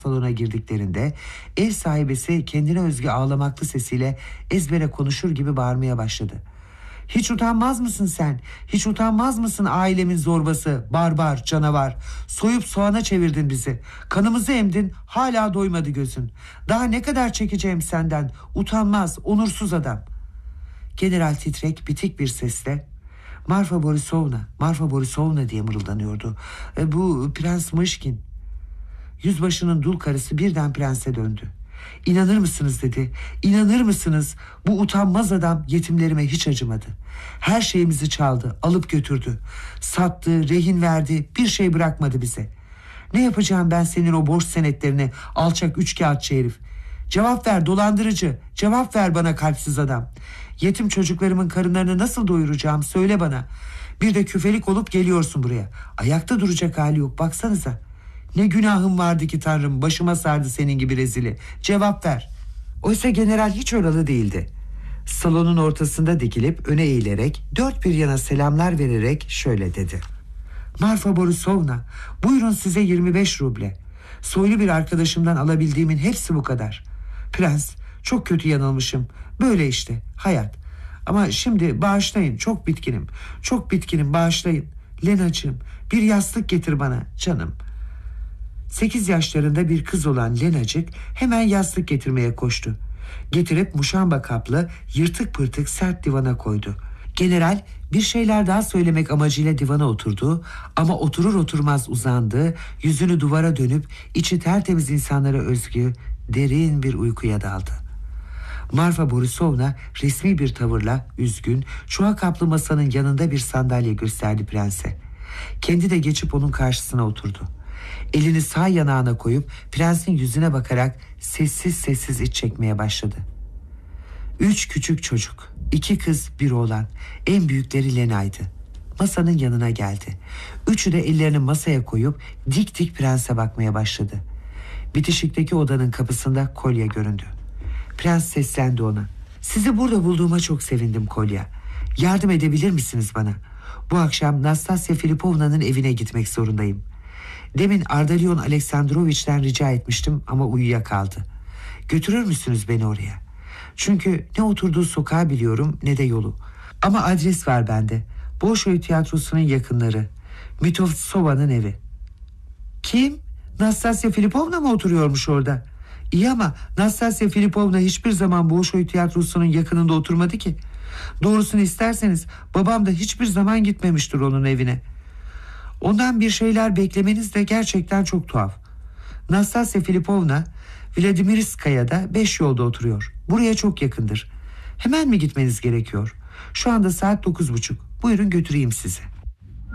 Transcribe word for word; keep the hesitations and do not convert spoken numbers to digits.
salona girdiklerinde ev sahibesi kendine özgü ağlamaklı sesiyle ezbere konuşur gibi bağırmaya başladı. Hiç utanmaz mısın sen? Hiç utanmaz mısın ailemin zorbası, barbar, canavar? Soyup soğana çevirdin bizi. Kanımızı emdin, hala doymadı gözün. Daha ne kadar çekeceğim senden? Utanmaz, onursuz adam. General titrek, bitik bir sesle Marfa Borisovna, Marfa Borisovna diye mırıldanıyordu. E, bu Prens Mışkin. Yüzbaşının dul karısı birden prense döndü. İnanır mısınız dedi. İnanır mısınız? Bu utanmaz adam yetimlerime hiç acımadı. Her şeyimizi çaldı, alıp götürdü. Sattı, rehin verdi, bir şey bırakmadı bize. Ne yapacağım ben senin o borç senetlerini, alçak üçkağıtçı herif? Cevap ver dolandırıcı, cevap ver bana kalpsiz adam. Yetim çocuklarımın karınlarını nasıl doyuracağım söyle bana. Bir de küfelik olup geliyorsun buraya. Ayakta duracak hali yok, baksanıza. Ne günahım vardı ki Tanrım, başıma sardı senin gibi rezili. Cevap ver. Oysa general hiç oralı değildi. Salonun ortasında dikilip öne eğilerek dört bir yana selamlar vererek şöyle dedi. Marfa Borisovna, buyurun size yirmi beş ruble. Soylu bir arkadaşımdan alabildiğimin hepsi bu kadar. Prens, çok kötü yanılmışım. Böyle işte hayat. Ama şimdi bağışlayın, çok bitkinim. Çok bitkinim, bağışlayın. Lenacığım, bir yastık getir bana canım. Sekiz yaşlarında bir kız olan Lenacık hemen yastık getirmeye koştu. Getirip muşamba kaplı, yırtık pırtık sert divana koydu. General bir şeyler daha söylemek amacıyla divana oturdu ama oturur oturmaz uzandı, yüzünü duvara dönüp içi tertemiz insanlara özgü derin bir uykuya daldı. Marfa Borisovna resmi bir tavırla üzgün, çuha kaplı masanın yanında bir sandalye gösterdi prense. Kendi de geçip onun karşısına oturdu. Elini sağ yanağına koyup prensin yüzüne bakarak sessiz sessiz iç çekmeye başladı. Üç küçük çocuk, iki kız bir oğlan, en büyükleri Lena'ydı. Masanın yanına geldi. Üçü de ellerini masaya koyup dik dik prense bakmaya başladı. Bitişikteki odanın kapısında Kolya göründü. Prens seslendi ona. Sizi burada bulduğuma çok sevindim Kolya. Yardım edebilir misiniz bana? Bu akşam Nastasya Filipovna'nın evine gitmek zorundayım. Demin Ardalyon Aleksandroviç'ten rica etmiştim ama uyuyakaldı. Götürür müsünüz beni oraya? Çünkü ne oturduğu sokağı biliyorum ne de yolu. Ama adres var bende. Bolşoy tiyatrosunun yakınları. Mitovtsova'nın evi. Kim? Nastasya Filipovna mı oturuyormuş orada? İyi ama Nastasya Filipovna hiçbir zaman Bolşoy tiyatrosunun yakınında oturmadı ki. Doğrusunu isterseniz babam da hiçbir zaman gitmemiştir onun evine. Ondan bir şeyler beklemeniz de gerçekten çok tuhaf. Nastasya Filipovna Vladimirskaya'da beş yolda oturuyor. Buraya çok yakındır. Hemen mi gitmeniz gerekiyor? Şu anda saat dokuz buçuk. Buyurun götüreyim sizi.